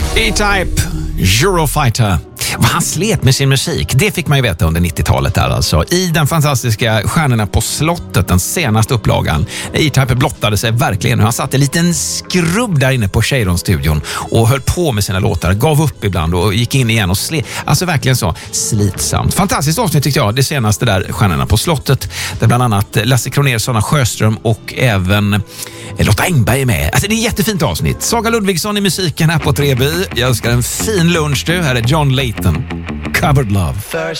E-Type, Eurofighter. Vad han slet med sin musik, det fick man ju veta under 90-talet där alltså. I den fantastiska Stjärnorna på slottet, den senaste upplagan. E-Type blottade sig verkligen. Han satt en liten skrubb där inne på Cheiron-studion och höll på med sina låtar. Gav upp ibland och gick in igen och slet. Alltså verkligen så slitsamt. Fantastiskt avsnitt tyckte jag, det senaste där, Stjärnorna på slottet. Där bland annat Lasse Kronér, Sanna Sjöström och även Lotta Engberg är med. Alltså det är ett jättefint avsnitt. Saga Ludvigsson i musiken här på Treby. Jag önskar en fin lunch du. Här är John Layton. Covered Love.